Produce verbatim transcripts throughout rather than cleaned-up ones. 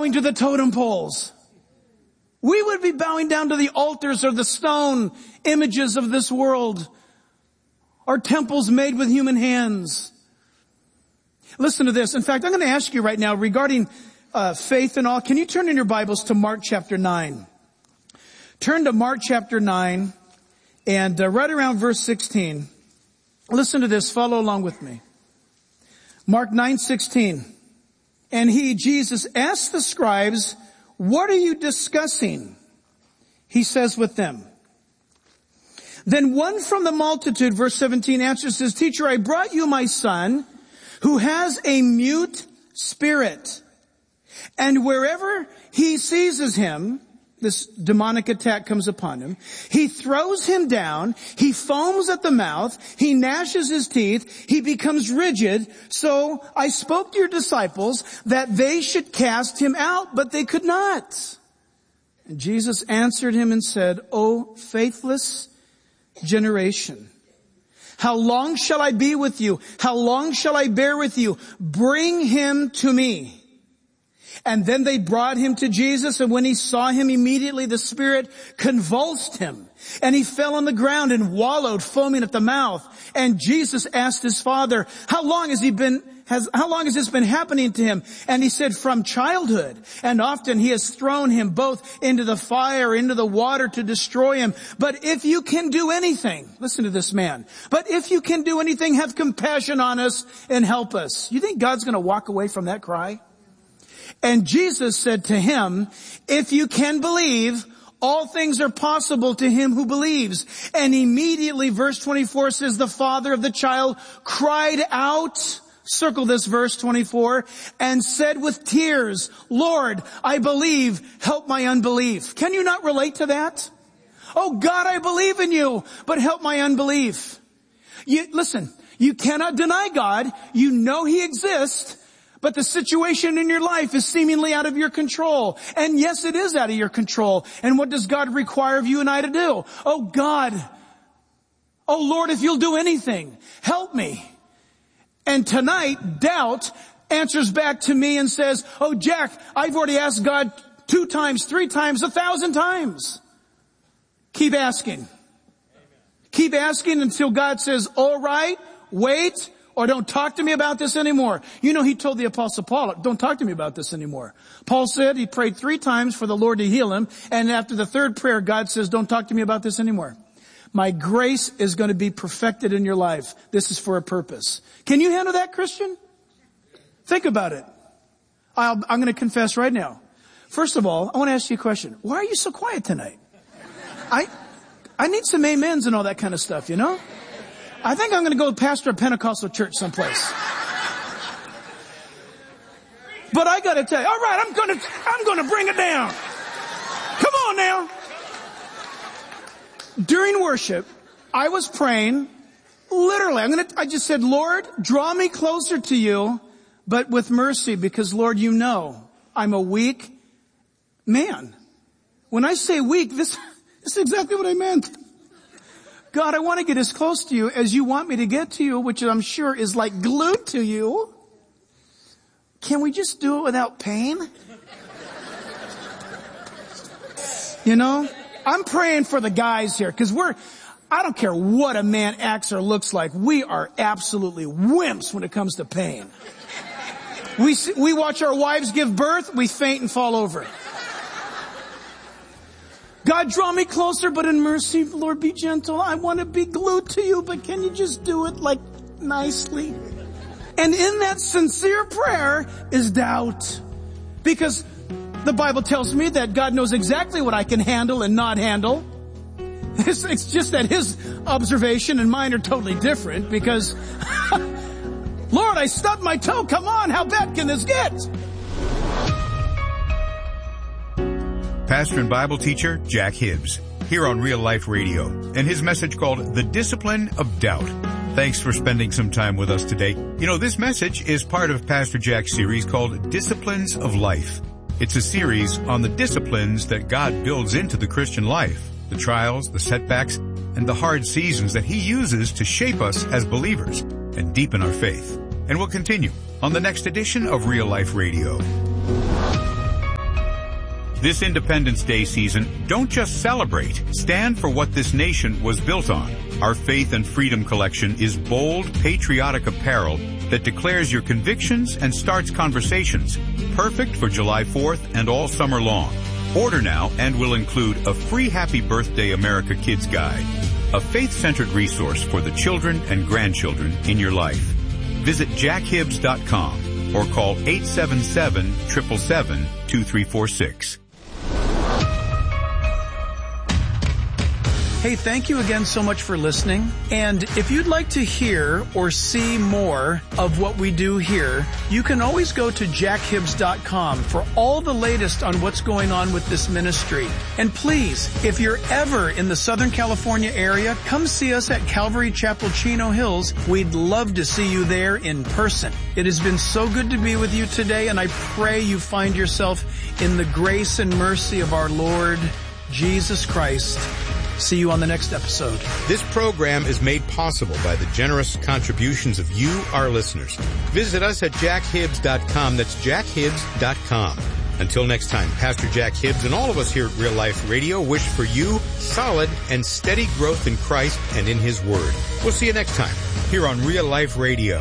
bowing to the totem poles. We would be bowing down to the altars or the stone images of this world, or temples made with human hands. Listen to this. In fact, I'm going to ask you right now regarding uh, faith and all. Can you turn in your Bibles to Mark chapter nine? Turn to Mark chapter nine and uh, right around verse sixteen. Listen to this. Follow along with me. Mark nine sixteen. And he, Jesus, asked the scribes, what are you discussing? He says with them. Then one from the multitude, verse seventeen, answers, says, Teacher, I brought you my son who has a mute spirit. And wherever he seizes him, this demonic attack comes upon him, he throws him down, he foams at the mouth, he gnashes his teeth, he becomes rigid. So I spoke to your disciples that they should cast him out, but they could not. And Jesus answered him and said, O faithless generation, how long shall I be with you? How long shall I bear with you? Bring him to me. And then they brought him to Jesus, and when he saw him, immediately the spirit convulsed him. And he fell on the ground and wallowed, foaming at the mouth. And Jesus asked his father, how long has he been, has, how long has this been happening to him? And he said, from childhood. And often he has thrown him both into the fire, into the water to destroy him. But if you can do anything, listen to this man, but if you can do anything, have compassion on us and help us. You think God's going to walk away from that cry? And Jesus said to him, if you can believe, all things are possible to him who believes. And immediately, verse twenty-four says, the father of the child cried out, circle this verse twenty-four, and said with tears, Lord, I believe, help my unbelief. Can you not relate to that? Oh God, I believe in you, but help my unbelief. You, listen, you cannot deny God. You know he exists. But the situation in your life is seemingly out of your control. And yes, it is out of your control. And what does God require of you and I to do? Oh God, oh Lord, if you'll do anything, help me. And tonight, doubt answers back to me and says, oh Jack, I've already asked God two times, three times, a thousand times. Keep asking. Keep asking until God says, all right, wait. Or don't talk to me about this anymore. You know, he told the Apostle Paul, don't talk to me about this anymore. Paul said he prayed three times for the Lord to heal him. And after the third prayer, God says, don't talk to me about this anymore. My grace is going to be perfected in your life. This is for a purpose. Can you handle that, Christian? Think about it. I'll, I'm going to confess right now. First of all, I want to ask you a question. Why are you so quiet tonight? I, I need some amens and all that kind of stuff, you know? I think I'm going to go pastor a Pentecostal church someplace. But I got to tell you, all right, I'm going to, I'm going to bring it down. Come on now. During worship, I was praying, literally, I'm going to, I just said, Lord, draw me closer to you, but with mercy, because Lord, you know, I'm a weak man. When I say weak, this, this is exactly what I meant. God, I want to get as close to you as you want me to get to you, which I'm sure is like glued to you. Can we just do it without pain? You know, I'm praying for the guys here because we're, I don't care what a man acts or looks like. We are absolutely wimps when it comes to pain. We, we watch our wives give birth, we faint and fall over. God, draw me closer, but in mercy, Lord, be gentle. I want to be glued to you, but can you just do it like nicely? And in that sincere prayer is doubt. Because the Bible tells me that God knows exactly what I can handle and not handle. It's, it's just that his observation and mine are totally different because, Lord, I stubbed my toe. Come on, how bad can this get? Pastor and Bible teacher Jack Hibbs, here on Real Life Radio, and his message called The Discipline of Doubt. Thanks for spending some time with us today. You know, this message is part of Pastor Jack's series called Disciplines of Life. It's a series on the disciplines that God builds into the Christian life, the trials, the setbacks, and the hard seasons that he uses to shape us as believers and deepen our faith. And we'll continue on the next edition of Real Life Radio. This Independence Day season, don't just celebrate. Stand for what this nation was built on. Our Faith and Freedom collection is bold, patriotic apparel that declares your convictions and starts conversations. Perfect for July fourth and all summer long. Order now and will include a free Happy Birthday America Kids Guide, a faith-centered resource for the children and grandchildren in your life. Visit jack hibbs dot com or call eight seven seven, seven seven seven, two three four six. Hey, thank you again so much for listening. And if you'd like to hear or see more of what we do here, you can always go to jack hibbs dot com for all the latest on what's going on with this ministry. And please, if you're ever in the Southern California area, come see us at Calvary Chapel, Chino Hills. We'd love to see you there in person. It has been so good to be with you today, and I pray you find yourself in the grace and mercy of our Lord Jesus Christ. See you on the next episode. This program is made possible by the generous contributions of you, our listeners. Visit us at jack hibbs dot com. That's jack hibbs dot com. Until next time, Pastor Jack Hibbs and all of us here at Real Life Radio wish for you solid and steady growth in Christ and in His Word. We'll see you next time here on Real Life Radio.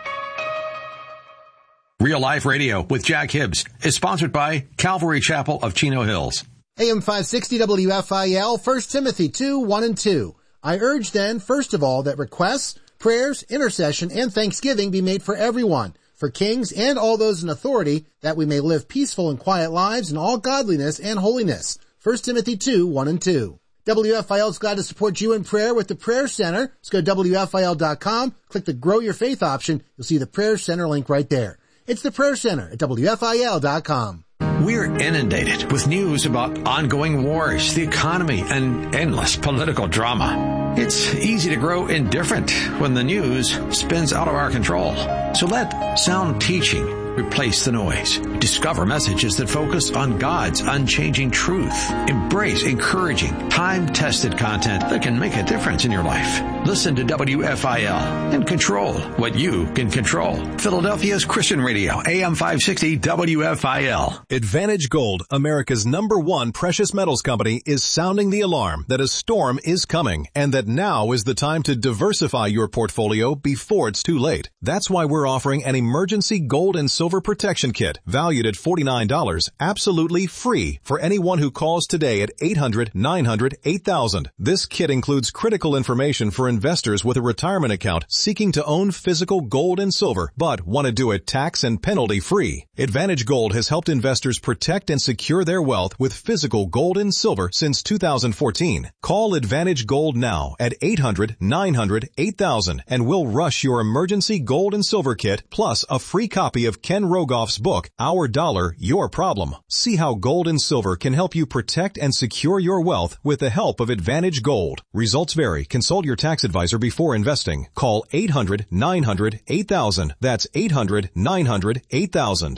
Real Life Radio with Jack Hibbs is sponsored by Calvary Chapel of Chino Hills. A M five sixty W F I L, First Timothy two, one and two. I urge then, first of all, that requests, prayers, intercession, and thanksgiving be made for everyone, for kings and all those in authority, that we may live peaceful and quiet lives in all godliness and holiness. First Timothy two, one and two. W F I L is glad to support you in prayer with the Prayer Center. Just go to W F I L dot com, click the Grow Your Faith option. You'll see the Prayer Center link right there. It's the Prayer Center at W F I L dot com. We're inundated with news about ongoing wars, the economy, and endless political drama. It's easy to grow indifferent when the news spins out of our control. So let sound teaching replace the noise. Discover messages that focus on God's unchanging truth. Embrace encouraging, time-tested content that can make a difference in your life. Listen to W F I L and control what you can control. Philadelphia's Christian Radio, A M five sixty W F I L. Advantage Gold, America's number one precious metals company, is sounding the alarm that a storm is coming and that now is the time to diversify your portfolio before it's too late. That's why we're offering an emergency gold and silver protection kit valued at forty-nine dollars, absolutely free for anyone who calls today at eight hundred, nine hundred, eight thousand. This kit includes critical information for investors with a retirement account seeking to own physical gold and silver, but want to do it tax and penalty free. Advantage Gold has helped investors protect and secure their wealth with physical gold and silver since two thousand fourteen. Call Advantage Gold now at eight hundred, nine hundred, eight thousand and we'll rush your emergency gold and silver kit plus a free copy of Ken Rogoff's book, Our Dollar, Your Problem. See how gold and silver can help you protect and secure your wealth with the help of Advantage Gold. Results vary. Consult your tax advisor before investing. Call eight hundred, nine hundred, eight thousand. That's eight hundred, nine hundred, eight thousand.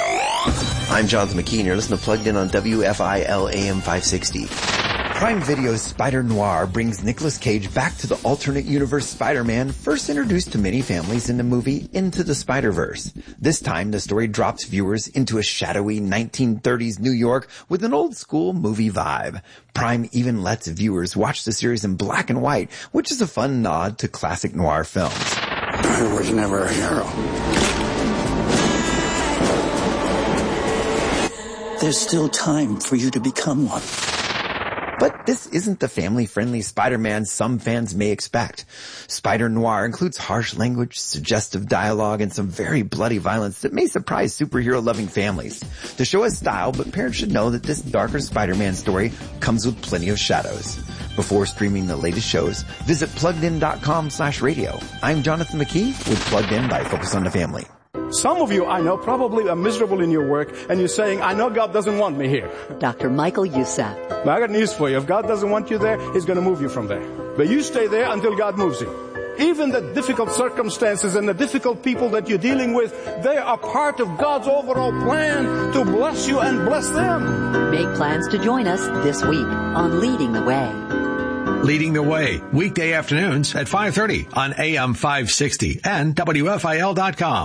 I'm Jonathan McKee, and you're listening to Plugged In on W F I L A M five sixty. Prime Video's Spider Noir brings Nicolas Cage back to the alternate universe Spider-Man, first introduced to many families in the movie Into the Spider-Verse. This time, the story drops viewers into a shadowy nineteen thirties New York with an old-school movie vibe. Prime even lets viewers watch the series in black and white, which is a fun nod to classic noir films. I was never a hero. There's still time for you to become one. But this isn't the family-friendly Spider-Man some fans may expect. Spider Noir includes harsh language, suggestive dialogue, and some very bloody violence that may surprise superhero-loving families. The show has style, but parents should know that this darker Spider-Man story comes with plenty of shadows. Before streaming the latest shows, visit pluggedin.com slash radio. I'm Jonathan McKee with Plugged In by Focus on the Family. Some of you I know probably are miserable in your work, and you're saying, I know God doesn't want me here. Doctor Michael Youssef. Now I got news for you. If God doesn't want you there, He's going to move you from there. But you stay there until God moves you. Even the difficult circumstances and the difficult people that you're dealing with, they are part of God's overall plan to bless you and bless them. Make plans to join us this week on Leading the Way. Leading the Way, weekday afternoons at five thirty on A M five sixty and W F I L dot com.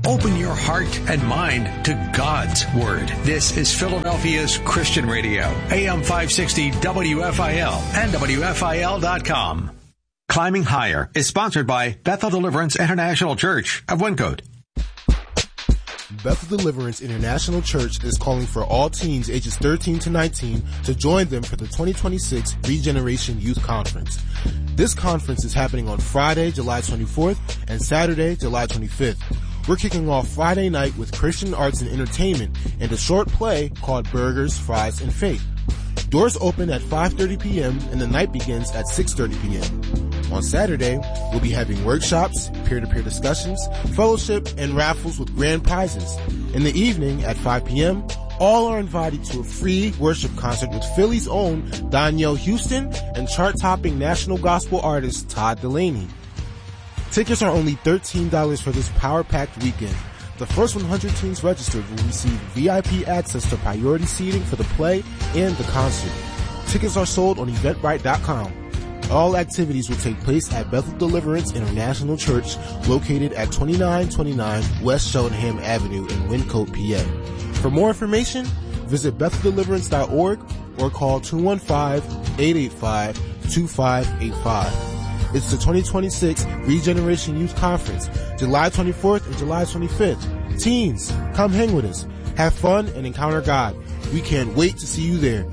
Open your heart and mind to God's Word. This is Philadelphia's Christian Radio, A M five sixty W F I L and W F I L dot com. Climbing Higher is sponsored by Bethel Deliverance International Church of Wyncote. Bethel Deliverance International Church is calling for all teens ages thirteen to nineteen to join them for the twenty twenty-six Regeneration Youth Conference. This conference is happening on Friday, July twenty-fourth and Saturday, July twenty-fifth. We're kicking off Friday night with Christian arts and entertainment and a short play called Burgers, Fries, and Faith. Doors open at five thirty p.m. and the night begins at six thirty p.m. On Saturday, we'll be having workshops, peer-to-peer discussions, fellowship, and raffles with grand prizes. In the evening at five p.m., all are invited to a free worship concert with Philly's own Danielle Houston and chart-topping national gospel artist Todd Delaney. Tickets are only thirteen dollars for this power-packed weekend. The first one hundred teens registered will receive V I P access to priority seating for the play and the concert. Tickets are sold on eventbrite dot com. All activities will take place at Bethel Deliverance International Church, located at twenty-nine twenty-nine West Cheltenham Avenue in Wyncote, P A. For more information, visit bethel deliverance dot org or call two one five, eight eight five, two five eight five. It's the twenty twenty-six Regeneration Youth Conference, July twenty-fourth and July twenty-fifth. Teens, come hang with us. Have fun and encounter God. We can't wait to see you there.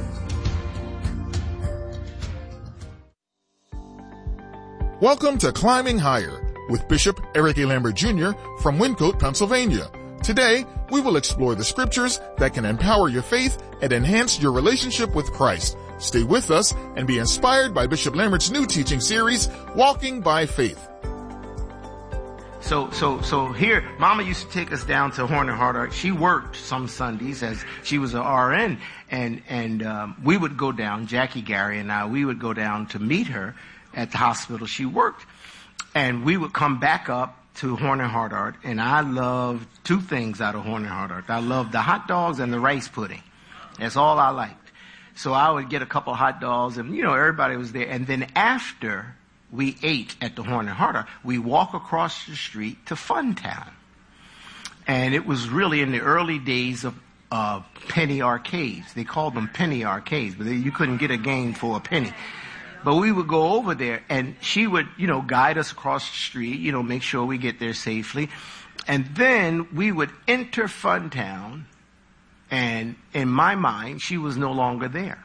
Welcome to Climbing Higher with Bishop Eric A. Lambert Junior from Wyncote, Pennsylvania. Today, we will explore the scriptures that can empower your faith and enhance your relationship with Christ. Stay with us and be inspired by Bishop Lambert's new teaching series, Walking by Faith. So, so, so here, Mama used to take us down to Horn and Hardart. She worked some Sundays as she was an R N, and and um, we would go down. Jackie, Gary, and I, we would go down to meet her at the hospital she worked, and we would come back up to Horn and Hardart, and I loved two things out of Horn and Hardart. I loved the hot dogs and the rice pudding. That's all I liked. So I would get a couple of hot dogs, and you know, everybody was there. And then after we ate at the Horn and Hardart, we walk across the street to Funtown. And it was really in the early days of uh, penny arcades. They called them penny arcades, but they, you couldn't get a game for a penny. But we would go over there, and she would, you know, guide us across the street, you know, make sure we get there safely. And then we would enter Funtown, and in my mind, she was no longer there.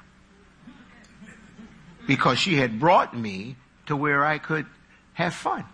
Because she had brought me to where I could have fun.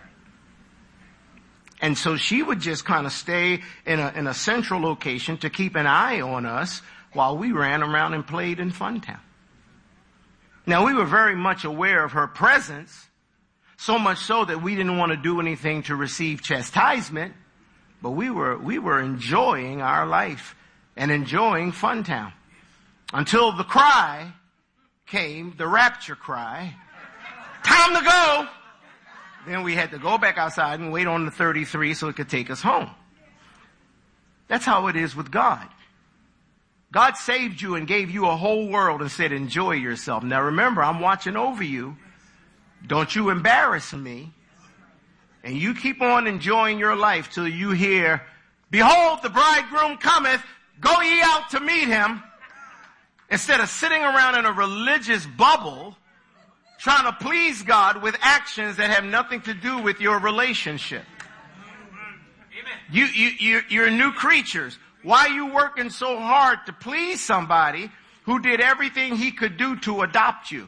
And so she would just kind of stay in a, in a central location to keep an eye on us while we ran around and played in Funtown. Now, we were very much aware of her presence, so much so that we didn't want to do anything to receive chastisement, but we were, we were enjoying our life and enjoying Funtown. Until the cry came, the rapture cry, time to go. Then we had to go back outside and wait on the thirty-three so it could take us home. That's how it is with God. God saved you and gave you a whole world and said, enjoy yourself. Now remember, I'm watching over you. Don't you embarrass me. And you keep on enjoying your life till you hear, behold, the bridegroom cometh, go ye out to meet him. Instead of sitting around in a religious bubble, trying to please God with actions that have nothing to do with your relationship. You, you, you, you're new creatures. Why are you working so hard to please somebody who did everything he could do to adopt you?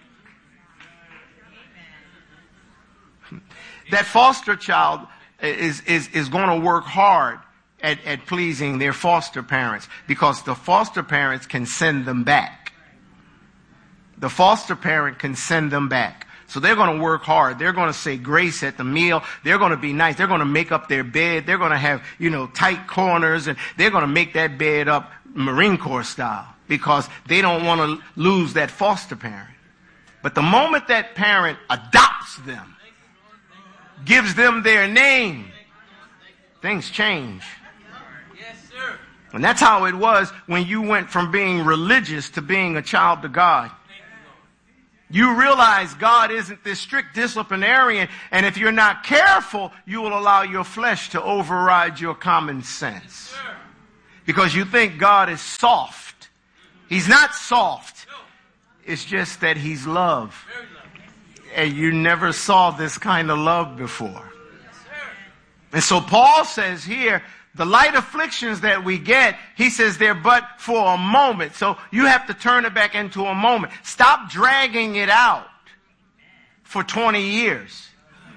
That foster child is, is, is going to work hard at, at pleasing their foster parents because the foster parents can send them back. The foster parent can send them back. So they're going to work hard. They're going to say grace at the meal. They're going to be nice. They're going to make up their bed. They're going to have, you know, tight corners, and they're going to make that bed up Marine Corps style because they don't want to lose that foster parent. But the moment that parent adopts them, gives them their name, things change. And that's how it was when you went from being religious to being a child of God. You realize God isn't this strict disciplinarian, and if you're not careful, you will allow your flesh to override your common sense. Because you think God is soft. He's not soft. It's just that he's love. And you never saw this kind of love before. And so Paul says here, the light afflictions that we get, he says they're but for a moment. So you have to turn it back into a moment. Stop dragging it out for twenty years.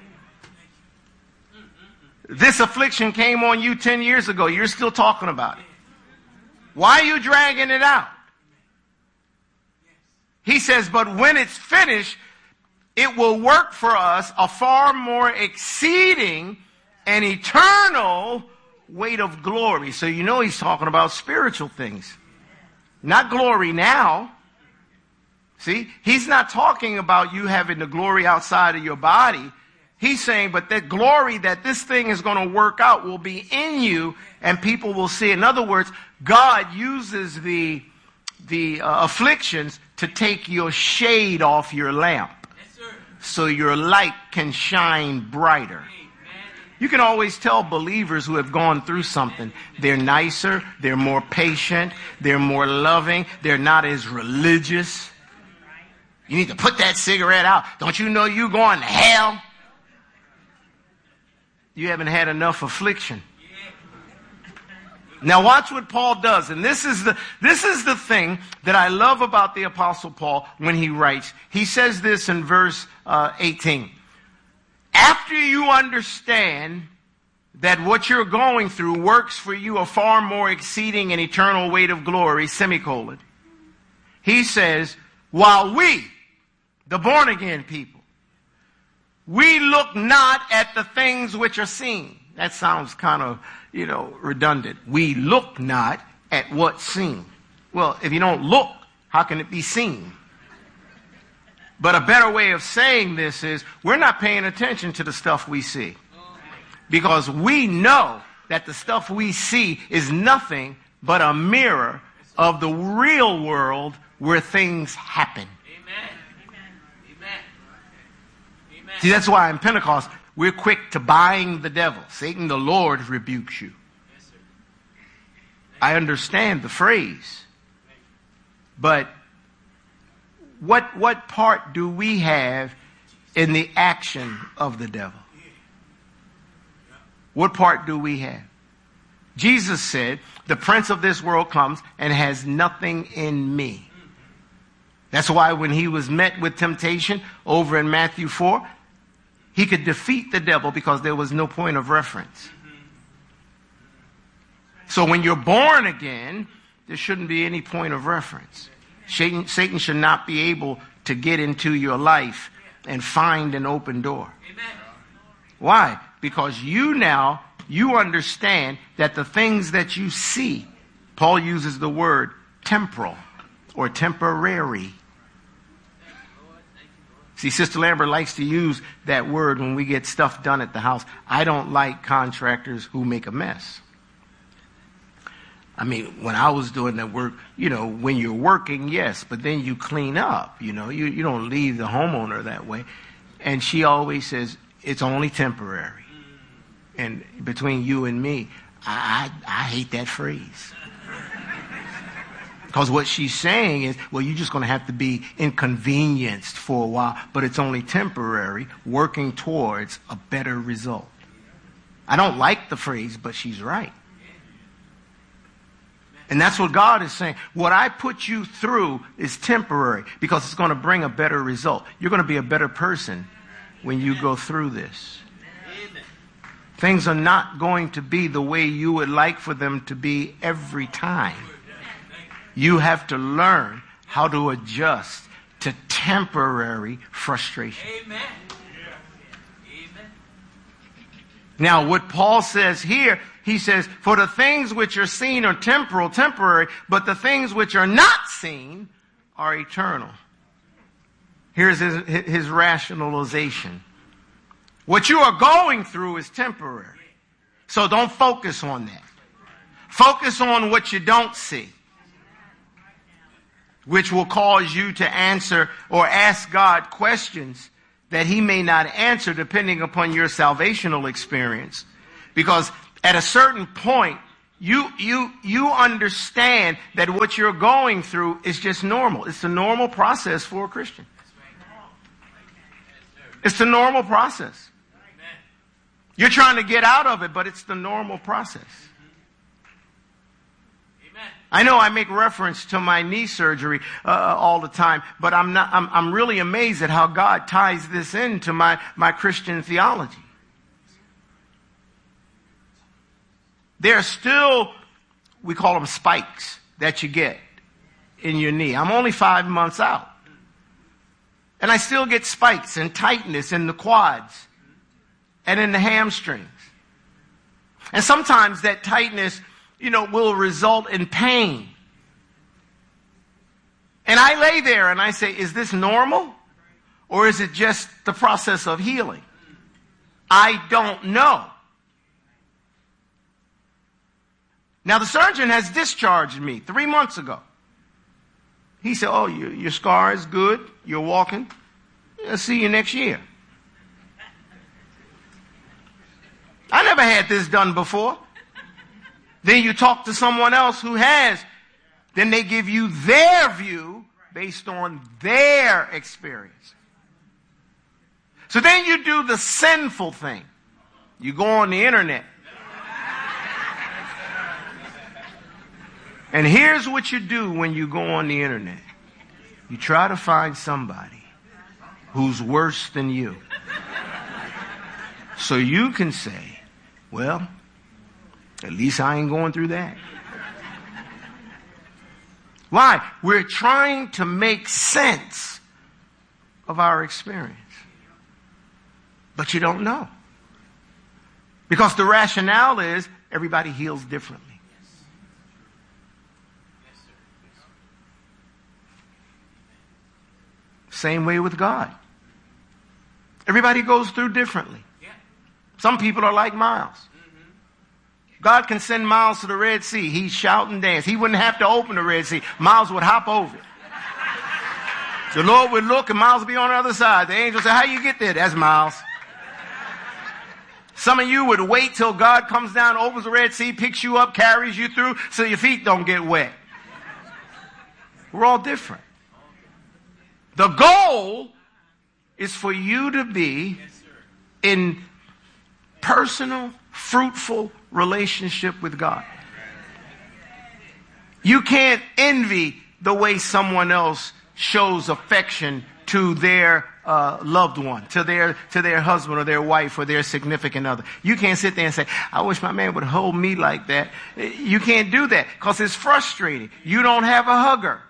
This affliction came on you ten years ago. You're still talking about it. Why are you dragging it out? He says, but when it's finished, it will work for us a far more exceeding and eternal weight of glory. So you know he's talking about spiritual things. Not glory now. See, he's not talking about you having the glory outside of your body. He's saying, but that glory that this thing is going to work out will be in you and people will see. In other words, God uses the, the uh, afflictions to take your shade off your lamp. Yes, so your light can shine brighter. You can always tell believers who have gone through something. They're nicer, they're more patient, they're more loving, they're not as religious. You need to put that cigarette out. Don't you know you're going to hell? You haven't had enough affliction. Now watch what Paul does. And this is the, this is the thing that I love about the Apostle Paul when he writes. He says this in verse uh, eighteen. After you understand that what you're going through works for you a far more exceeding and eternal weight of glory, semicolon, he says, while we, the born again people, we look not at the things which are seen. That sounds kind of, you know, redundant. We look not at what's seen. Well, if you don't look, how can it be seen? But a better way of saying this is we're not paying attention to the stuff we see. Because we know that the stuff we see is nothing but a mirror of the real world where things happen. See, that's why in Pentecost, we're quick to bind the devil. Satan, the Lord, rebukes you. I understand the phrase. But what, what part do we have in the action of the devil? What part do we have? Jesus said, the prince of this world comes and has nothing in me. That's why when he was met with temptation over in Matthew four, he could defeat the devil because there was no point of reference. So when you're born again, there shouldn't be any point of reference. Satan, Satan should not be able to get into your life and find an open door. Why? Because you now, you understand that the things that you see, Paul uses the word temporal or temporary. See, Sister Lambert likes to use that word when we get stuff done at the house. I don't like contractors who make a mess. I mean, when I was doing that work, you know, when you're working, yes, but then you clean up, you know, you, you don't leave the homeowner that way. And she always says, it's only temporary. And between you and me, I, I, I hate that phrase. Because what she's saying is, well, you're just going to have to be inconvenienced for a while, but it's only temporary, working towards a better result. I don't like the phrase, but she's right. And that's what God is saying. What I put you through is temporary because it's going to bring a better result. You're going to be a better person when you go through this. Things are not going to be the way you would like for them to be every time. You have to learn how to adjust to temporary frustration. Amen. Now, what Paul says here, he says, for the things which are seen are temporal, temporary, but the things which are not seen are eternal. Here's his, his rationalization. What you are going through is temporary. So don't focus on that. Focus on what you don't see. which will cause you to answer or ask God questions that he may not answer depending upon your salvational experience. Because at a certain point, you, you, you understand that what you're going through is just normal. It's the normal process for a Christian. It's the normal process. You're trying to get out of it, but it's the normal process. I know I make reference to my knee surgery uh, all the time, but I'm not. I'm, I'm really amazed at how God ties this into my, my Christian theology. There are still, we call them spikes, that you get in your knee. I'm only five months out, and I still get spikes and tightness in the quads and in the hamstrings. And sometimes that tightness, you know, will result in pain. And I lay there and I say, is this normal? Or is it just the process of healing? I don't know. Now the surgeon has discharged me three months ago. He said, oh, your, your scar is good. You're walking. I'll see you next year. I never had this done before. Then you talk to someone else who has. Then they give you their view based on their experience. So then you do the sinful thing. You go on the internet. And here's what you do when you go on the internet. You try to find somebody who's worse than you. So you can say, well, at least I ain't going through that. Why? We're trying to make sense of our experience. But you don't know. Because the rationale is everybody heals differently. Same way with God. Everybody goes through differently. Some people are like Miles. God can send Miles to the Red Sea. He'd shout and dance. He wouldn't have to open the Red Sea. Miles would hop over it. The Lord would look and Miles would be on the other side. The angel said, how you get there? That's Miles. Some of you would wait till God comes down, opens the Red Sea, picks you up, carries you through so your feet don't get wet. We're all different. The goal is for you to be in personal, fruitful relationship with God. You can't envy the way someone else shows affection to their uh, loved one, to their to their husband or their wife or their significant other. You can't sit there and say, I wish my man would hold me like that. You can't do that because it's frustrating. You don't have a hugger.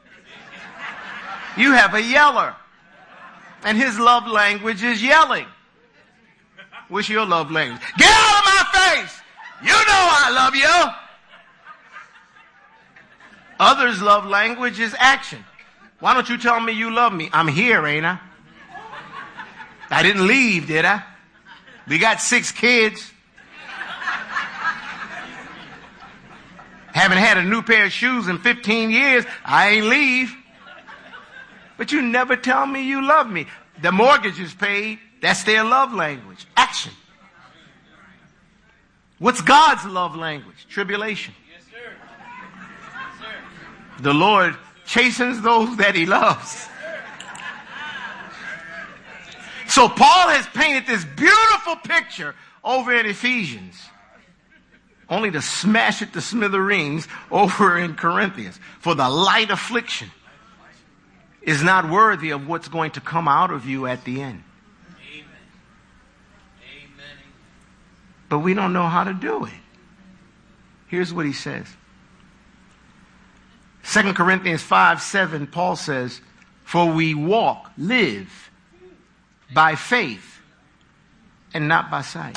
You have a yeller. And his love language is yelling. What's your love language? Get out of my face! You know I love you! Others' love language is action. Why don't you tell me you love me? I'm here, ain't I? I didn't leave, did I? We got six kids. Haven't had a new pair of shoes in fifteen years. I ain't leave. But you never tell me you love me. The mortgage is paid. That's their love language. Action. What's God's love language? Tribulation. Yes, sir. Yes, sir. The Lord chastens those that he loves. So Paul has painted this beautiful picture over in Ephesians, only to smash it to smithereens over in Corinthians. For the light affliction is not worthy of what's going to come out of you at the end. Amen. Amen. But we don't know how to do it. Here's what he says. Second Corinthians five seven, Paul says, for we walk, live by faith and not by sight.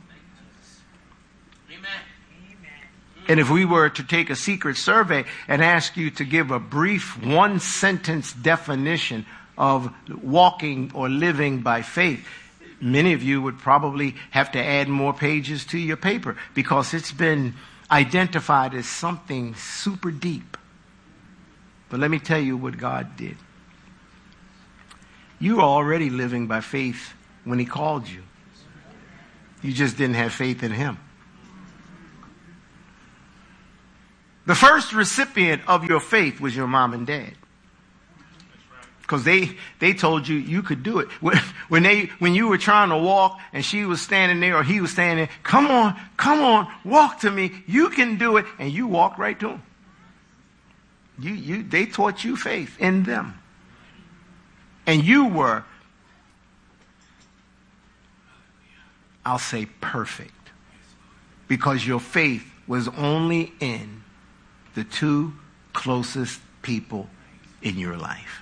And if we were to take a secret survey and ask you to give a brief one sentence definition of walking or living by faith, many of you would probably have to add more pages to your paper because it's been identified as something super deep. But let me tell you what God did. You were already living by faith when he called you. You just didn't have faith in him. The first recipient of your faith was your mom and dad. Because they, they told you you could do it. When they, when you were trying to walk and she was standing there or he was standing there, come on, come on, walk to me. You can do it. And you walked right to him. You, you, they taught you faith in them. And you were, I'll say, perfect. Because your faith was only in the two closest people in your life.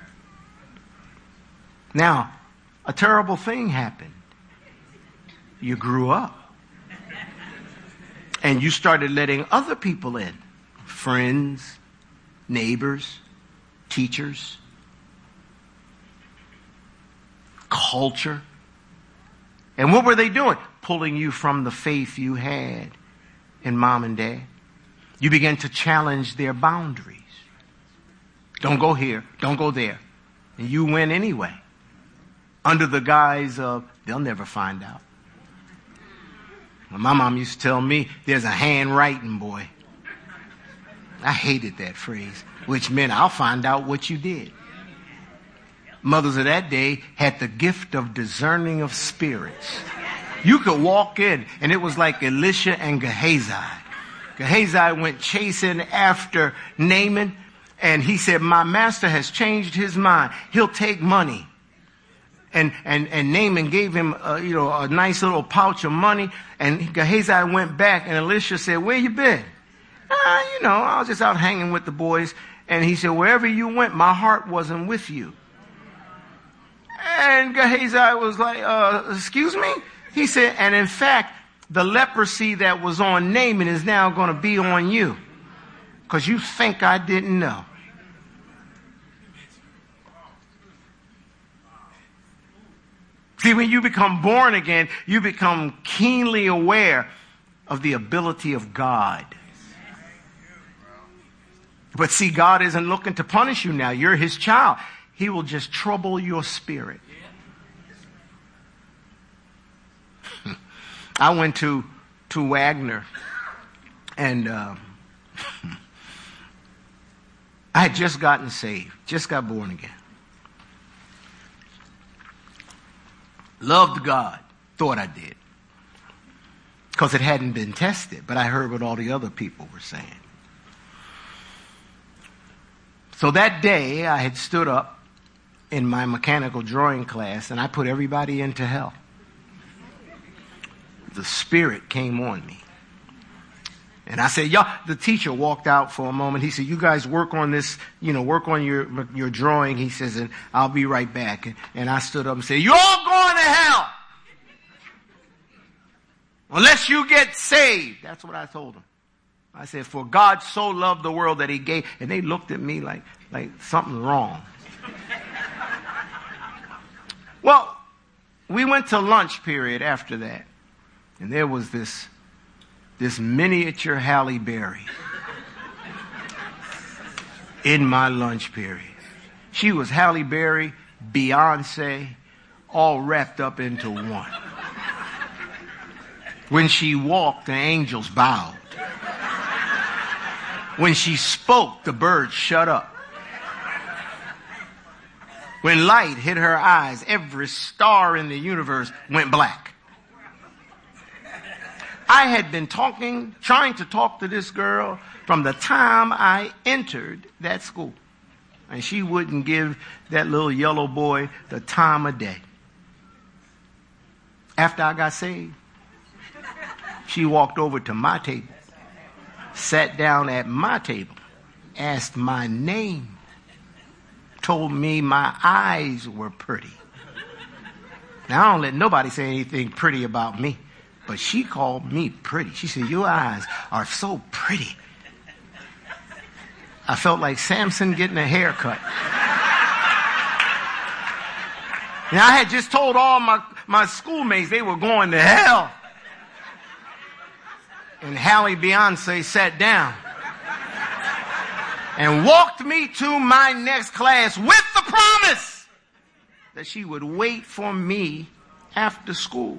Now, a terrible thing happened. You grew up. And you started letting other people in. Friends, neighbors, teachers, culture. And what were they doing? Pulling you from the faith you had in mom and dad. You began to challenge their boundaries. Don't go here. Don't go there. And you went anyway. Under the guise of, they'll never find out. Well, my mom used to tell me, there's a handwriting, boy. I hated that phrase, which meant I'll find out what you did. Mothers of that day had the gift of discerning of spirits. You could walk in, and it was like Elisha and Gehazi. Gehazi went chasing after Naaman, and he said, my master has changed his mind. He'll take money. And, and, and Naaman gave him, uh, you know, a nice little pouch of money. And Gehazi went back, and Elisha said, where you been? Uh, you know, I was just out hanging with the boys. And he said, wherever you went, my heart wasn't with you. And Gehazi was like, uh, excuse me? He said, and in fact, the leprosy that was on Naaman is now going to be on you. Because you think I didn't know. See, when you become born again, you become keenly aware of the ability of God. But see, God isn't looking to punish you now. You're his child. He will just trouble your spirit. I went to, to Wagner, and uh, I had just gotten saved, just got born again. Loved God. Thought I did. Because it hadn't been tested. But I heard what all the other people were saying. So that day, I had stood up in my mechanical drawing class, and I put everybody into hell. The Spirit came on me. And I said, y'all, the teacher walked out for a moment. He said, you guys work on this, you know, work on your your drawing. He says, and I'll be right back. And, and I stood up and said, you're all going to hell. Unless you get saved. That's what I told them. I said, for God so loved the world that he gave. And they looked at me like, like something wrong. Well, we went to lunch period after that. And there was this This miniature Halle Berry in my lunch period. She was Halle Berry, Beyonce, all wrapped up into one. When she walked, the angels bowed. When she spoke, the birds shut up. When light hit her eyes, every star in the universe went black. I had been talking, trying to talk to this girl from the time I entered that school. And she wouldn't give that little yellow boy the time of day. After I got saved, she walked over to my table, sat down at my table, asked my name, told me my eyes were pretty. Now, I don't let nobody say anything pretty about me. But she called me pretty. She said, your eyes are so pretty. I felt like Samson getting a haircut. Now, I had just told all my, my schoolmates they were going to hell. And Halle Beyonce sat down. and walked me to my next class with the promise that she would wait for me after school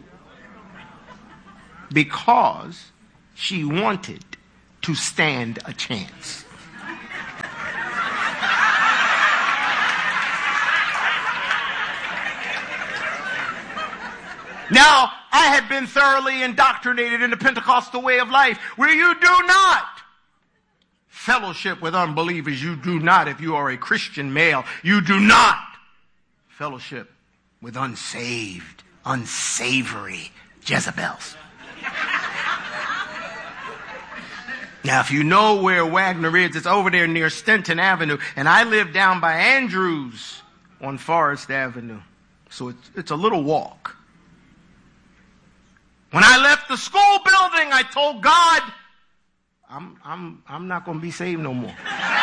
because she wanted to stand a chance. Now, I had been thoroughly indoctrinated in the Pentecostal way of life where you do not fellowship with unbelievers. You do not, if you are a Christian male, you do not fellowship with unsaved, unsavory Jezebels. Now, if you know where Wagner is, it's over there near Stenton Avenue, and I live down by Andrews on Forest Avenue. So it's, it's a little walk. When I left the school building, I told God, I'm, I'm, I'm not going to be saved no more.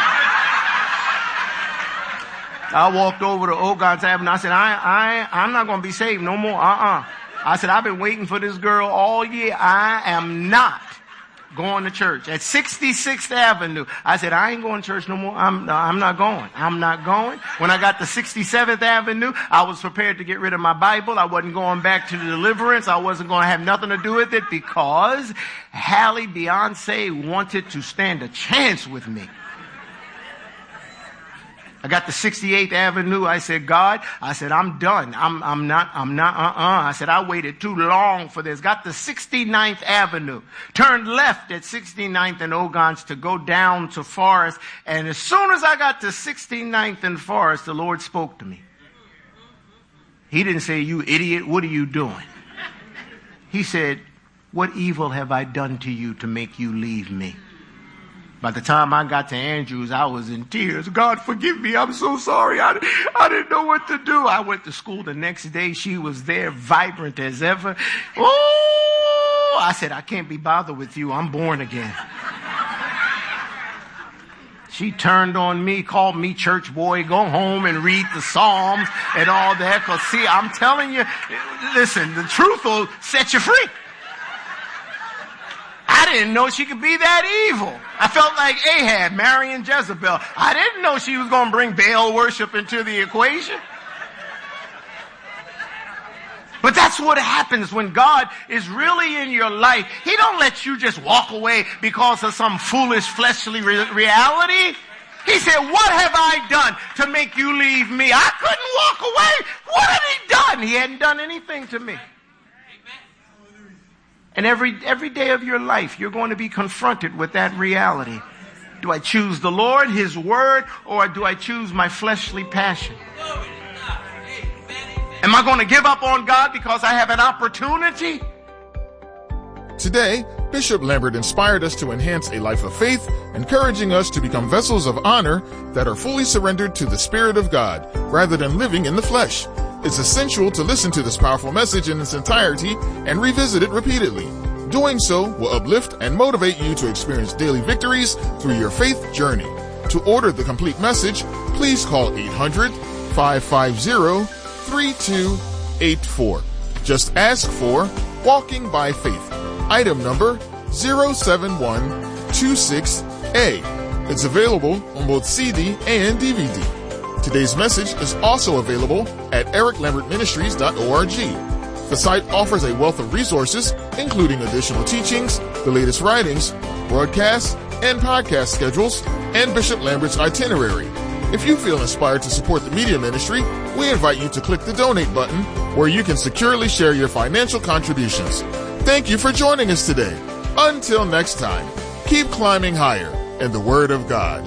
I walked over to Ogons Avenue. I said, I, I, I'm not going to be saved no more. Uh-uh. I said, I've been waiting for this girl all year. I am not going to church. At sixty-sixth Avenue, I said, I ain't going to church no more. I'm, I'm not going. I'm not going. When I got to sixty-seventh Avenue, I was prepared to get rid of my Bible. I wasn't going back to the deliverance. I wasn't going to have nothing to do with it because Halle Beyonce wanted to stand a chance with me. I got to sixty-eighth Avenue. I said, God, I said, I'm done. I'm, I'm not, I'm not, uh-uh. I said, I waited too long for this. Got to sixty-ninth Avenue. Turned left at sixty-ninth and Ogons to go down to Forest. And as soon as I got to sixty-ninth and Forest, the Lord spoke to me. He didn't say, you idiot, what are you doing? He said, what evil have I done to you to make you leave me? By the time I got to Andrews, I was in tears. God, forgive me. I'm so sorry. I, I didn't know what to do. I went to school the next day. She was there, vibrant as ever. Oh, I said, I can't be bothered with you. I'm born again. She turned on me, called me church boy, go home and read the Psalms and all that. Because, see, I'm telling you, listen, the truth will set you free. I didn't know she could be that evil. I felt like Ahab marrying Jezebel. I didn't know she was going to bring Baal worship into the equation. But that's what happens when God is really in your life. He don't let you just walk away because of some foolish fleshly re- reality. He said, what have I done to make you leave me? I couldn't walk away. What had he done? He hadn't done anything to me. And every, every day of your life, you're going to be confronted with that reality. Do I choose the Lord, His Word, or do I choose my fleshly passion? Am I going to give up on God because I have an opportunity? Today, Bishop Lambert inspired us to enhance a life of faith, encouraging us to become vessels of honor that are fully surrendered to the Spirit of God, rather than living in the flesh. It's essential to listen to this powerful message in its entirety and revisit it repeatedly. Doing so will uplift and motivate you to experience daily victories through your faith journey. To order the complete message, please call eight hundred, five five zero, three two eight four. Just ask for Walking by Faith, item number zero seven one two six A. It's available on both C D and D V D. Today's message is also available at eric lambert ministries dot org. The site offers a wealth of resources, including additional teachings, the latest writings, broadcasts, and podcast schedules, and Bishop Lambert's itinerary. If you feel inspired to support the media ministry, we invite you to click the donate button where you can securely share your financial contributions. Thank you for joining us today. Until next time, keep climbing higher in the Word of God.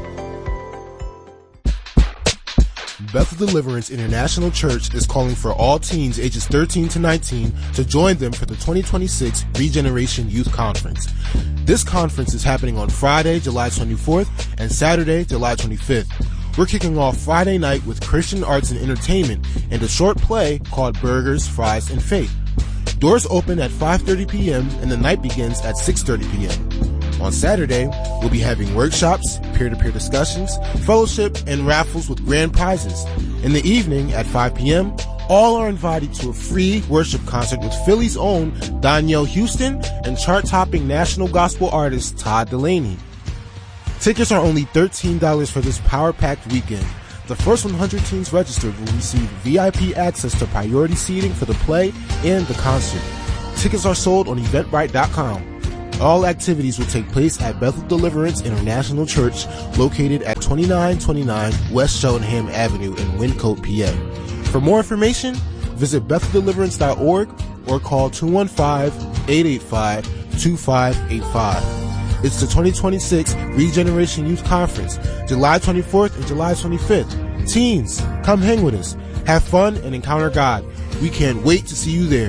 Bethel Deliverance International Church is calling for all teens ages thirteen to nineteen to join them for the twenty twenty-six Regeneration Youth Conference. This conference is happening on Friday, July twenty-fourth and Saturday, July twenty-fifth. We're kicking off Friday night with Christian arts and entertainment and a short play called Burgers, Fries, and Faith. Doors open at five thirty p.m. and the night begins at six thirty p.m. On Saturday, we'll be having workshops, peer-to-peer discussions, fellowship, and raffles with grand prizes. In the evening at five p.m., all are invited to a free worship concert with Philly's own Danielle Houston and chart-topping national gospel artist Todd Delaney. Tickets are only thirteen dollars for this power-packed weekend. The first one hundred teams registered will receive V I P access to priority seating for the play and the concert. Tickets are sold on eventbrite dot com. All activities will take place at Bethel Deliverance International Church, located at twenty-nine twenty-nine West Cheltenham Avenue in Wyncote, P A. For more information, visit bethel deliverance dot org or call two one five, eight eight five, two five eight five. It's the twenty twenty-six Regeneration Youth Conference, July twenty-fourth and July twenty-fifth. Teens, come hang with us. Have fun and encounter God. We can't wait to see you there.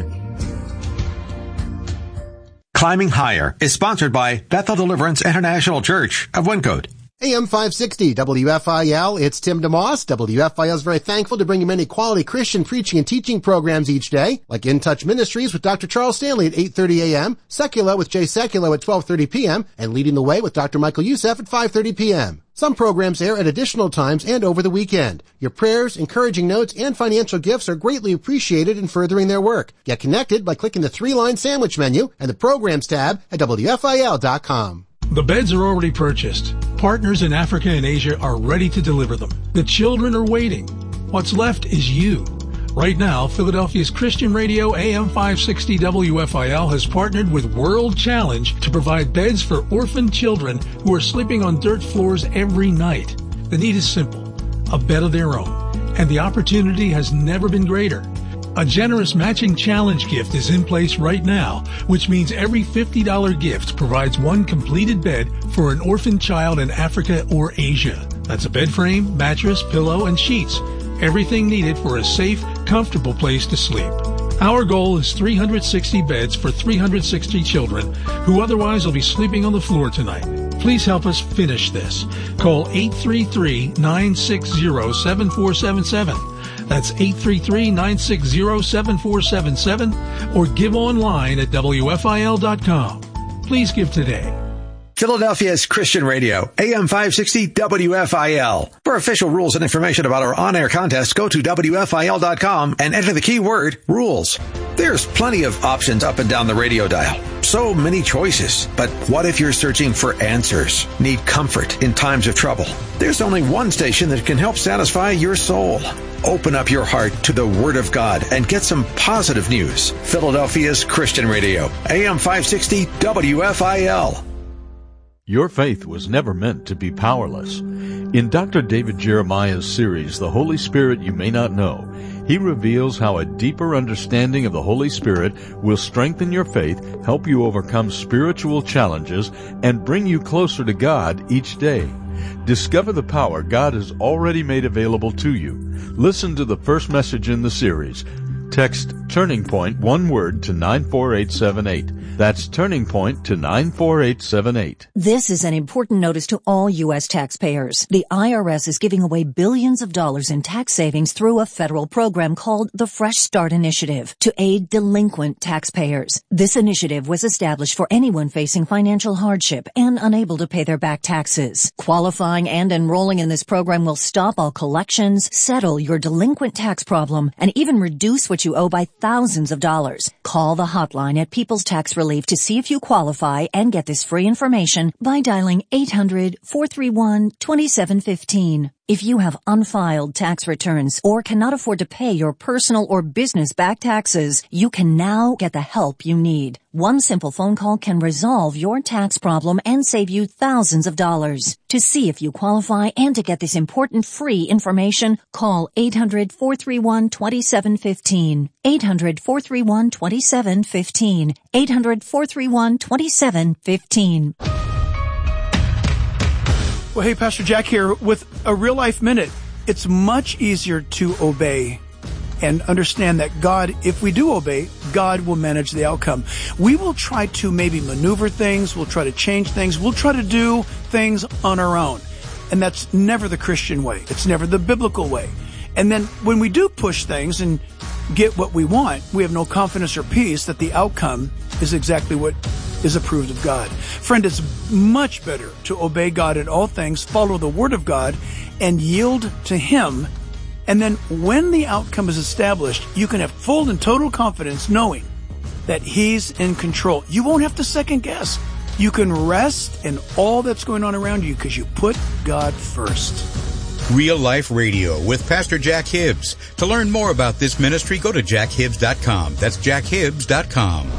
Climbing Higher is sponsored by Bethel Deliverance International Church of Wyncote. A M five sixty W F I L, it's Tim DeMoss. W F I L is very thankful to bring you many quality Christian preaching and teaching programs each day, like In Touch Ministries with Doctor Charles Stanley at eight thirty a.m., Secula with Jay Secula at twelve thirty p.m., and Leading the Way with Doctor Michael Youssef at five thirty p.m. Some programs air at additional times and over the weekend. Your prayers, encouraging notes, and financial gifts are greatly appreciated in furthering their work. Get connected by clicking the three-line sandwich menu and the Programs tab at W F I L dot com. The beds are already purchased. Partners in Africa and Asia are ready to deliver them. The children are waiting. What's left is you. Right now, Philadelphia's Christian Radio A M five sixty W F I L has partnered with World Challenge to provide beds for orphaned children who are sleeping on dirt floors every night. The need is simple, a bed of their own, and the opportunity has never been greater. A generous matching challenge gift is in place right now, which means every fifty dollars gift provides one completed bed for an orphaned child in Africa or Asia. That's a bed frame, mattress, pillow, and sheets. Everything needed for a safe, comfortable place to sleep. Our goal is three hundred sixty beds for three hundred sixty children who otherwise will be sleeping on the floor tonight. Please help us finish this. Call eight three three, nine six zero, seven four seven seven. That's eight three three, nine six zero, seven four seven seven, or give online at W F I L dot com. Please give today. Philadelphia's Christian Radio, A M five sixty W F I L. For official rules and information about our on-air contest, go to W F I L dot com and enter the keyword rules. There's plenty of options up and down the radio dial. So many choices. But what if you're searching for answers? Need comfort in times of trouble? There's only one station that can help satisfy your soul. Open up your heart to the Word of God and get some positive news. Philadelphia's Christian Radio, A M five sixty W F I L. Your faith was never meant to be powerless. In Doctor David Jeremiah's series, The Holy Spirit You May Not Know, he reveals how a deeper understanding of the Holy Spirit will strengthen your faith, help you overcome spiritual challenges, and bring you closer to God each day. Discover the power God has already made available to you. Listen to the first message in the series. Text Turning Point, one word, to nine four eight seven eight. That's Turning Point to nine four eight seven eight. This is an important notice to all U S taxpayers. The I R S is giving away billions of dollars in tax savings through a federal program called the Fresh Start Initiative to aid delinquent taxpayers. This initiative was established for anyone facing financial hardship and unable to pay their back taxes. Qualifying and enrolling in this program will stop all collections, settle your delinquent tax problem, and even reduce what you owe by thousands of dollars. Call the hotline at People's Tax Relief to see if you qualify and get this free information by dialing eight hundred, four three one, two seven one five. If you have unfiled tax returns or cannot afford to pay your personal or business back taxes, you can now get the help you need. One simple phone call can resolve your tax problem and save you thousands of dollars. To see if you qualify and to get this important free information, call eight hundred, four three one, two seven one five. eight hundred, four three one, two seven one five. eight hundred, four three one, two seven one five. Well, hey, Pastor Jack here with a Real Life Minute. It's much easier to obey and understand that God, if we do obey, God will manage the outcome. We will try to maybe maneuver things. We'll try to change things. We'll try to do things on our own. And that's never the Christian way. It's never the biblical way. And then when we do push things and get what we want, we have no confidence or peace that the outcome is exactly what is approved of God. Friend, it's much better to obey God in all things, follow the Word of God, and yield to Him. And then when the outcome is established, you can have full and total confidence knowing that He's in control. You won't have to second guess. You can rest in all that's going on around you because you put God first. Real Life Radio with Pastor Jack Hibbs. To learn more about this ministry, go to jack hibbs dot com. That's jack hibbs dot com.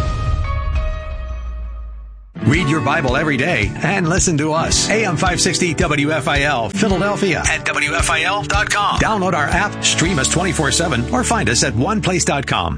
Read your Bible every day and listen to us. A M five sixty W F I L, Philadelphia at W F I L dot com. Download our app, stream us twenty-four seven, or find us at one place dot com.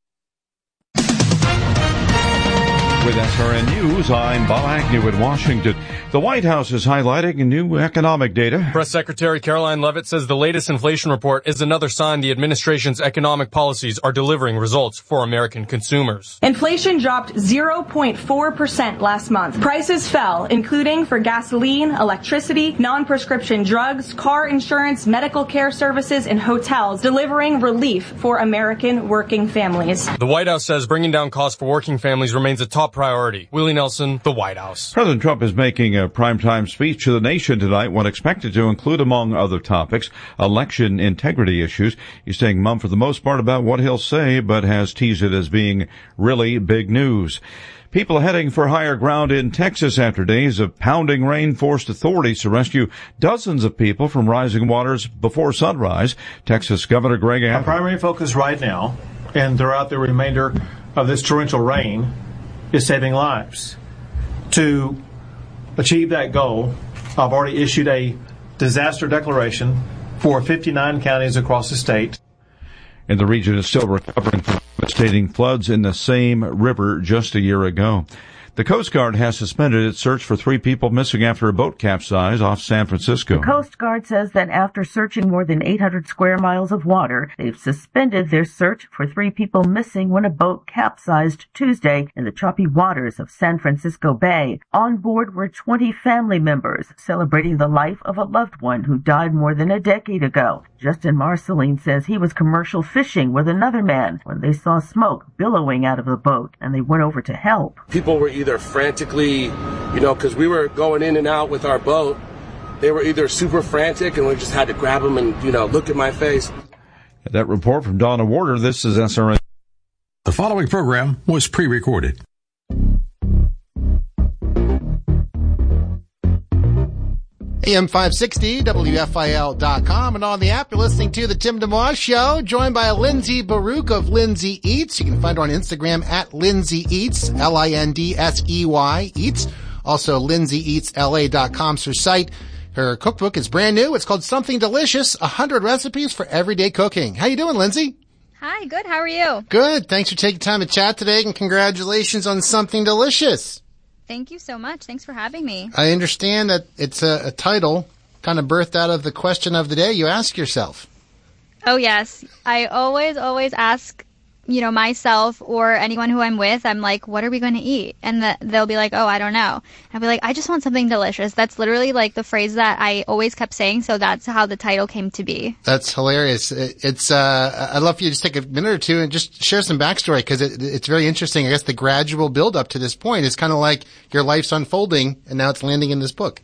With S R N News, I'm Bob Agnew in Washington. The White House is highlighting new economic data. Press Secretary Caroline Leavitt says the latest inflation report is another sign the administration's economic policies are delivering results for American consumers. Inflation dropped zero point four percent last month. Prices fell, including for gasoline, electricity, non-prescription drugs, car insurance, medical care services, and hotels, delivering relief for American working families. The White House says bringing down costs for working families remains a top priority. Willie Nelson, the White House. President Trump is making a primetime speech to the nation tonight, one expected to include, among other topics, election integrity issues. He's staying mum for the most part about what he'll say, but has teased it as being really big news. People heading for higher ground in Texas after days of pounding rain forced authorities to rescue dozens of people from rising waters before sunrise. Texas Governor Greg Abbott. Our primary focus right now and throughout the remainder of this torrential rain is saving lives. To achieve that goal, I've already issued a disaster declaration for fifty-nine counties across the state. And the region is still recovering from devastating floods in the same river just a year ago. The Coast Guard has suspended its search for three people missing after a boat capsized off San Francisco. The Coast Guard says that after searching more than eight hundred square miles of water, they've suspended their search for three people missing when a boat capsized Tuesday in the choppy waters of San Francisco Bay. On board were twenty family members celebrating the life of a loved one who died more than a decade ago. Justin Marceline says he was commercial fishing with another man when they saw smoke billowing out of the boat, and they went over to help. People were either frantically, you know, because we were going in and out with our boat, they were either super frantic and we just had to grab them and, you know, look at my face. That report from Donna Warder. This is S R N. The following program was pre-recorded. A M five sixty, W F I L dot com, and on the app, you're listening to The Tim DeMoss Show, joined by Lindsay Baruch of Lindsay Eats. You can find her on Instagram at Lindsay Eats, L I N D S E Y, Eats. Also, lindsay eats L A dot com's her site. Her cookbook is brand new. It's called Something Delicious, one hundred recipes for everyday cooking. How you doing, Lindsay? Hi, good. How are you? Good. Thanks for taking time to chat today, and congratulations on Something Delicious. Thank you so much. Thanks for having me. I understand that it's a, a title kind of birthed out of the question of the day you ask yourself. Oh, yes. I always, always ask, you know, myself or anyone who I'm with, I'm like, what are we going to eat? And the, they'll be like, oh, I don't know. I'll be like, I just want something delicious. That's literally like the phrase that I always kept saying. So that's how the title came to be. That's hilarious. It, it's, uh, I'd love for you to just take a minute or two and just share some backstory, because it, it's very interesting. I guess the gradual build up to this point is kind of like your life's unfolding and now it's landing in this book.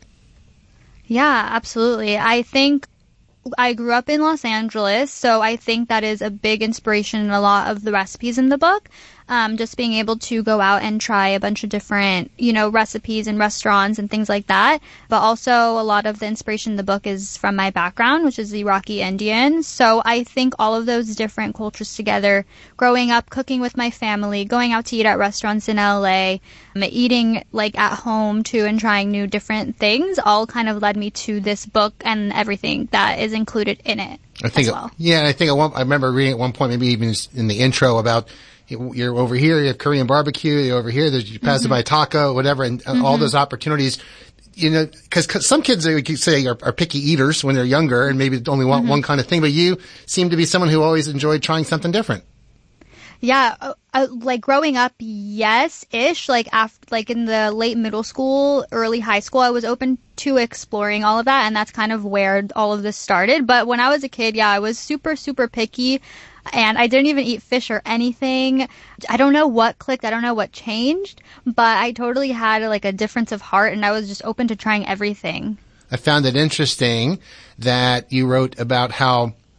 Yeah, absolutely. I think I grew up in Los Angeles, so I think that is a big inspiration in a lot of the recipes in the book. Um, just being able to go out and try a bunch of different, you know, recipes and restaurants and things like that. But also a lot of the inspiration in the book is from my background, which is the Iraqi Indian. So I think all of those different cultures together, growing up, cooking with my family, going out to eat at restaurants in L A, um, eating like at home too, and trying new different things, all kind of led me to this book and everything that is included in it. I think, as well. Yeah, I think at one, I remember reading at one point, maybe even in the intro, about you're over here, you have Korean barbecue, you're over here, there's, you pass mm-hmm. it by taco, whatever, and mm-hmm. all those opportunities, you know, because some kids, they could say, are, are picky eaters when they're younger and maybe only want mm-hmm. one kind of thing, but you seem to be someone who always enjoyed trying something different. Yeah, uh, uh, like growing up, yes-ish, like after, like in the late middle school, early high school, I was open to exploring all of that, and that's kind of where all of this started. But when I was a kid, yeah, I was super, super picky. And I didn't even eat fish or anything. I don't know what clicked. I don't know what changed. But I totally had like a difference of heart, and I was just open to trying everything. I found it interesting that you wrote about how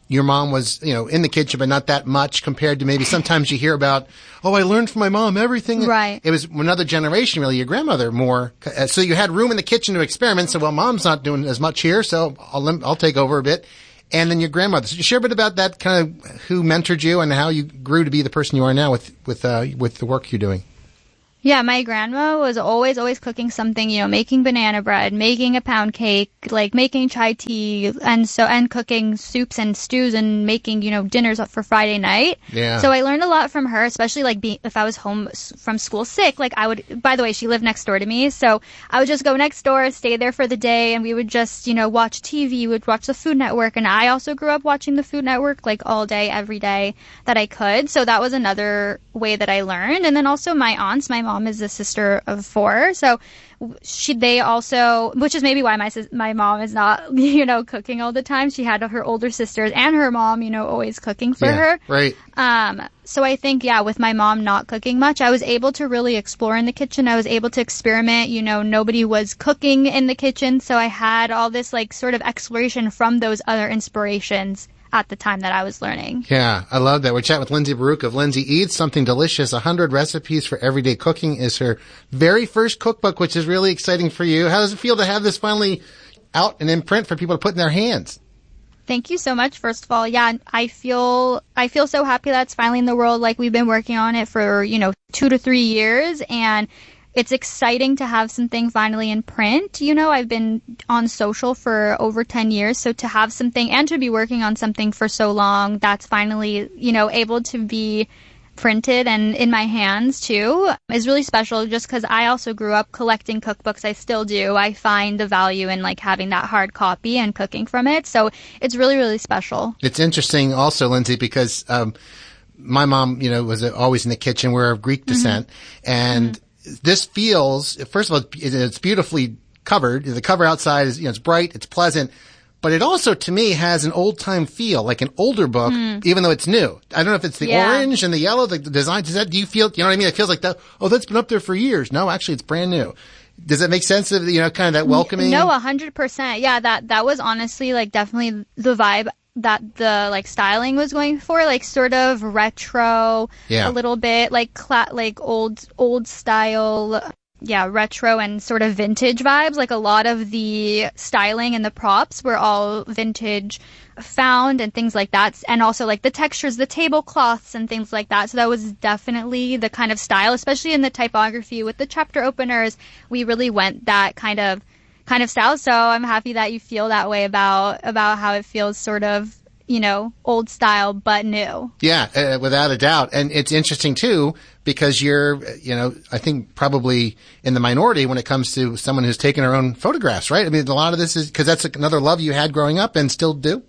your mom was, you know, in the kitchen, but not that much compared to maybe sometimes you hear about, oh, I learned from my mom everything. Right. It was another generation, really, your grandmother more. Uh, so you had room in the kitchen to experiment. So, well, mom's not doing as much here, so I'll, I'll take over a bit. And then your grandmother. So you share a bit about that, kind of who mentored you and how you grew to be the person you are now with, with, uh, with the work you're doing. Yeah, my grandma was always, always cooking something, you know, making banana bread, making a pound cake, like making chai tea, and so, and cooking soups and stews and making, you know, dinners for Friday night. Yeah. So I learned a lot from her, especially like being, if I was home from school sick, like I would, by the way, she lived next door to me. So I would just go next door, stay there for the day, and we would just, you know, watch T V, would watch the Food Network. And I also grew up watching the Food Network like all day, every day that I could. So that was another way that I learned. And then also my aunts, my mom is a sister of four, so she they also, which is maybe why my sis, my mom is not, you know, cooking all the time. She had her older sisters and her mom, you know, always cooking for yeah, her. Right. Um. So I think, yeah, with my mom not cooking much, I was able to really explore in the kitchen. I was able to experiment. You know, nobody was cooking in the kitchen, so I had all this like sort of exploration from those other inspirations at the time that I was learning. Yeah, I love that. We're chatting with Lindsay Baruch of Lindsay Eats Something Delicious. one hundred Recipes for Everyday Cooking is her very first cookbook, which is really exciting for you. How does it feel to have this finally out and in print for people to put in their hands? Thank you so much, first of all. Yeah, I feel I feel so happy that it's finally in the world. Like, we've been working on it for, you know, two to three years, and it's exciting to have something finally in print. You know, I've been on social for over ten years, so to have something and to be working on something for so long that's finally, you know, able to be printed and in my hands too is really special, just because I also grew up collecting cookbooks. I still do. I find the value in like having that hard copy and cooking from it. So it's really, really special. It's interesting also, Lindsay, because um, my mom, you know, was always in the kitchen. We're of Greek descent. Mm-hmm. And mm-hmm. This feels, first of all, it's beautifully covered. The cover outside is, you know, it's bright, it's pleasant, but it also, to me, has an old-time feel, like an older book, mm. even though it's new. I don't know if it's the yeah. orange and the yellow, the, the design. Does that, do you feel, you know what I mean? It feels like that, oh, that's been up there for years. No, actually, it's brand new. Does that make sense of, you know, kind of that welcoming? No, a hundred percent. Yeah, that, that was honestly, like, definitely the vibe that the like styling was going for, like sort of retro, yeah. a little bit like cla- like old old style, yeah, retro and sort of vintage vibes. Like a lot of the styling and the props were all vintage found and things like that, and also like the textures, the tablecloths and things like that. So that was definitely the kind of style, especially in the typography with the chapter openers. We really went that kind of kind of style. So I'm happy that you feel that way about about how it feels sort of, you know, old style but new. Yeah, uh, without a doubt. And it's interesting too, because you're, you know, I think probably in the minority when it comes to someone who's taken her own photographs, right? I mean, a lot of this is because that's another love you had growing up and still do.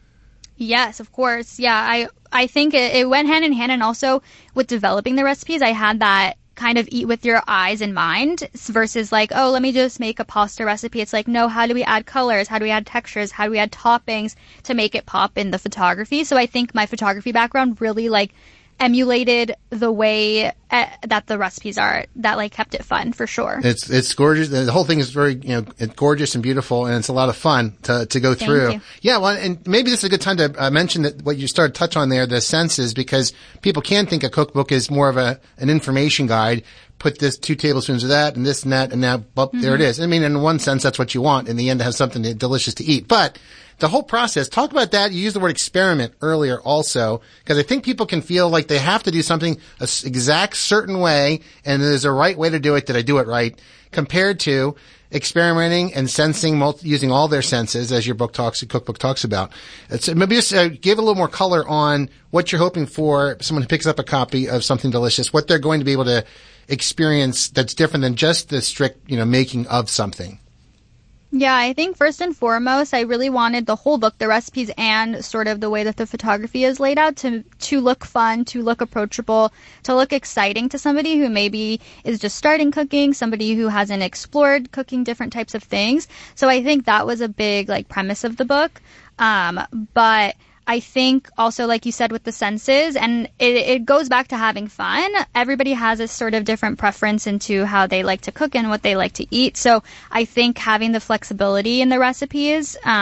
Yes, of course. Yeah, I I think it, it went hand in hand, and also with developing the recipes, I had that kind of eat with your eyes in mind versus like, oh, let me just make a pasta recipe. It's like, no, how do we add colors? How do we add textures? How do we add toppings to make it pop in the photography? So I think my photography background really like emulated the way uh, that the recipes are, that like kept it fun for sure. It's it's gorgeous. The whole thing is very, you know, it's gorgeous and beautiful, and it's a lot of fun to to go Thank through. You. Yeah, well, and maybe this is a good time to uh, mention that what you started to touch on there, the senses, because people can think a cookbook is more of a an information guide. Put this two tablespoons of that and this and that, and now well, mm-hmm. there it is. I mean, in one sense, that's what you want in the end, to have something delicious to eat. But the whole process, talk about that. You used the word experiment earlier also, because I think people can feel like they have to do something a exact certain way, and there's a right way to do it. Did I do it right? Compared to experimenting and sensing, multi, using all their senses, as your book talks, cookbook talks about. It's, maybe just uh, give a little more color on what you're hoping for someone who picks up a copy of Something Delicious, what they're going to be able to experience that's different than just the strict, you know, making of something. Yeah, I think first and foremost, I really wanted the whole book, the recipes and sort of the way that the photography is laid out, to to look fun, to look approachable, to look exciting to somebody who maybe is just starting cooking, somebody who hasn't explored cooking different types of things. So I think that was a big like premise of the book. Um, but I think also, like you said, with the senses, and it, it goes back to having fun. Everybody has a sort of different preference into how they like to cook and what they like to eat. So I think having the flexibility in the recipes, um,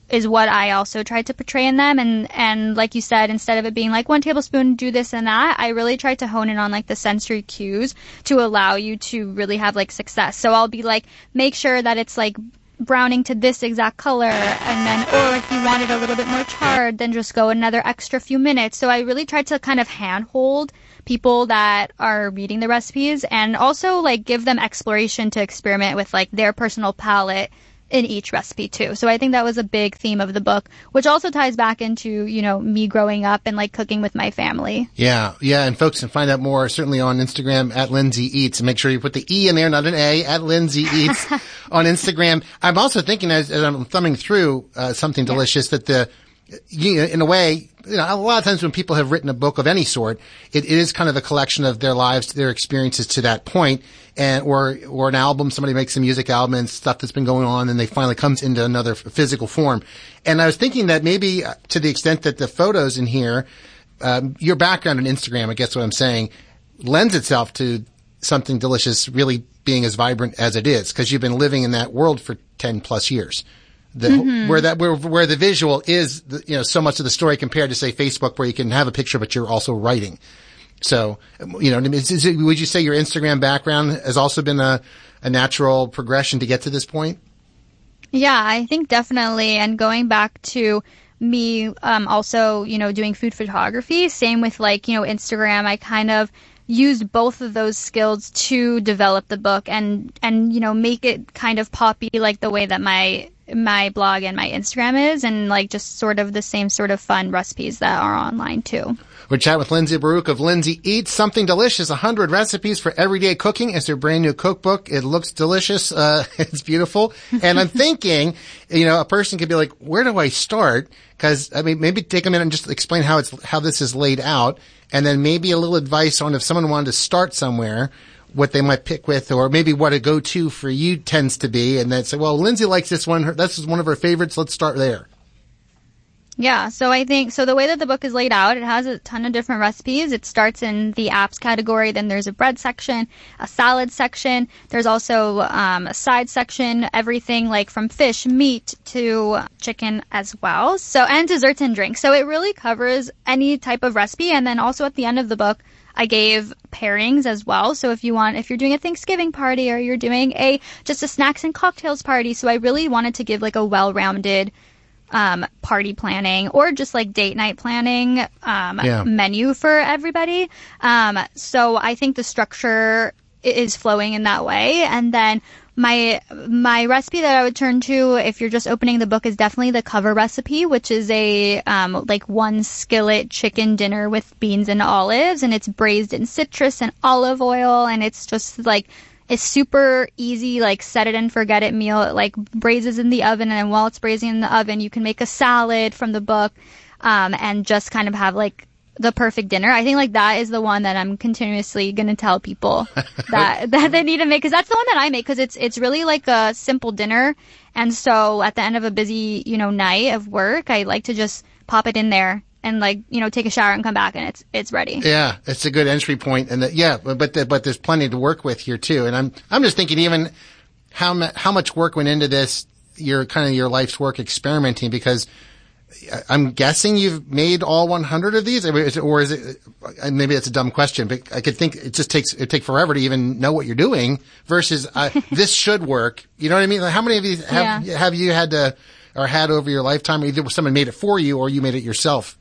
is what I also tried to portray in them. And, and like you said, instead of it being like one tablespoon, do this and that, I really tried to hone in on like the sensory cues to allow you to really have like success. So I'll be like, make sure that it's like browning to this exact color, and then, or if you want it a little bit more charred, then just go another extra few minutes. So I really tried to kind of handhold people that are reading the recipes, and also like give them exploration to experiment with like their personal palate in each recipe too. So I think that was a big theme of the book, which also ties back into, you know, me growing up and like cooking with my family. Yeah, yeah, and folks can find out more certainly on Instagram at Lindsay Eats, and make sure you put the E in there, not an A, at Lindsay Eats on Instagram. I'm also thinking as, as I'm thumbing through uh, Something Delicious that the, you know, in a way, you know, a lot of times when people have written a book of any sort, it, it is kind of a collection of their lives, their experiences to that point, and or or an album. Somebody makes a music album and stuff that's been going on, and they finally comes into another physical form. And I was thinking that maybe uh, to the extent that the photos in here, um, your background on Instagram, I guess what I'm saying, lends itself to Something Delicious really being as vibrant as it is, because you've been living in that world for ten plus years. The, mm-hmm. where that where where the visual is, the, you know, so much of the story compared to say Facebook, where you can have a picture but you're also writing. So, you know, is, is it, would you say your Instagram background has also been a, a natural progression to get to this point? Yeah, I think definitely. And going back to me, um, also, you know, doing food photography, same with like, you know, Instagram, I kind of used both of those skills to develop the book and, and, you know, make it kind of poppy like the way that my my blog and my Instagram is, and like just sort of the same sort of fun recipes that are online too. We're chatting with Lindsay Baruch of Lindsay Eats. Something Delicious, one hundred recipes for everyday cooking. It's their brand new cookbook. It looks delicious. Uh, it's beautiful. And I'm thinking, you know, a person could be like, where do I start? Cause I mean, maybe take a minute and just explain how it's, how this is laid out. And then maybe a little advice on if someone wanted to start somewhere, what they might pick with, or maybe what a go-to for you tends to be, and then say, well, Lindsay likes this one. Her, this is one of her favorites. Let's start there. Yeah, so I think, so the way that the book is laid out, it has a ton of different recipes. It starts in the apps category, then there's a bread section, a salad section, there's also um, a side section, everything like from fish, meat to chicken as well, so, and desserts and drinks. So it really covers any type of recipe, and then also at the end of the book, I gave pairings as well. So if you want, if you're doing a Thanksgiving party or you're doing a, just a snacks and cocktails party. So I really wanted to give like a well-rounded, um, party planning or just like date night planning, um, yeah. menu for everybody. Um, so I think the structure is flowing in that way. And then my, my recipe that I would turn to if you're just opening the book is definitely the cover recipe, which is a, um, like one skillet chicken dinner with beans and olives, and it's braised in citrus and olive oil, and it's just like, it's super easy, like set it and forget it meal. It like braises in the oven, and while it's braising in the oven, you can make a salad from the book, um, and just kind of have like the perfect dinner. I think like that is the one that I'm continuously going to tell people that, that they need to make, because that's the one that I make, because it's, it's really like a simple dinner. And so at the end of a busy, you know, night of work, I like to just pop it in there and like, you know, take a shower and come back and it's, it's ready. Yeah. It's a good entry point. And the, yeah, but, the, but there's plenty to work with here too. And I'm, I'm just thinking even how, how much work went into this, your kind of your life's work experimenting, because I'm guessing you've made all one hundred of these, or is it, maybe it's a dumb question, but I could think it just takes, it take forever to even know what you're doing versus, uh, this should work. You know what I mean? Like how many of these have, yeah. have you had to, or had over your lifetime? Either someone made it for you or you made it yourself.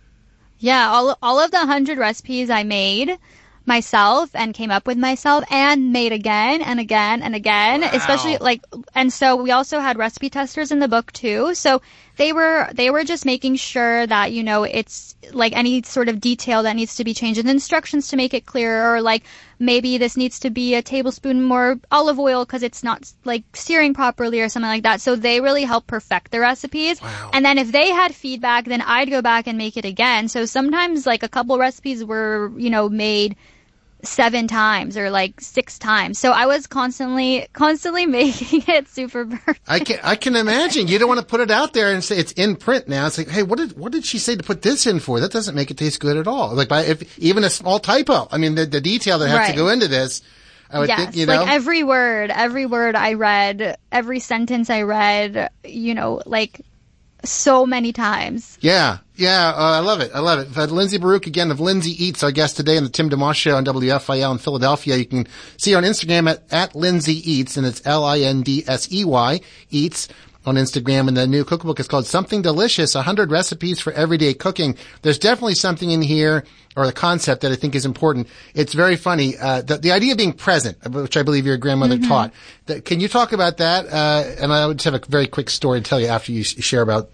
Yeah. All, all of the hundred recipes I made myself and came up with myself and made again and again and again, wow. especially like, and so we also had recipe testers in the book too. So they were, they were just making sure that, you know, it's like any sort of detail that needs to be changed in the instructions to make it clearer, or like maybe this needs to be a tablespoon more olive oil because it's not like searing properly or something like that. So they really help perfect the recipes. Wow. And then if they had feedback, then I'd go back and make it again. So sometimes like a couple recipes were, you know, made seven times or like six times. So I was constantly, constantly making it super perfect. I can, I can imagine. You don't want to put it out there and say it's in print now. It's like, hey, what did, what did she say to put this in for? That doesn't make it taste good at all. Like by, if even a small typo. I mean, the, the detail that has right. to go into this, I would yes, think, you know. Like every word, every word I read, every sentence I read, you know, like so many times. Yeah, yeah, uh, I love it. I love it. We've had Lindsay Baruch again of Lindsay Eats, our guest today on the Tim DeMoss Show on W F I L in Philadelphia. You can see her on Instagram at, at Lindsay Eats, and it's L I N D S E Y, Eats, on Instagram. And the new cookbook is called Something Delicious, one hundred Recipes for Everyday Cooking. There's definitely something in here, or the concept, that I think is important. It's very funny. Uh, the, the idea of being present, which I believe your grandmother mm-hmm. taught. That, can you talk about that? Uh, and I would just have a very quick story to tell you after you share about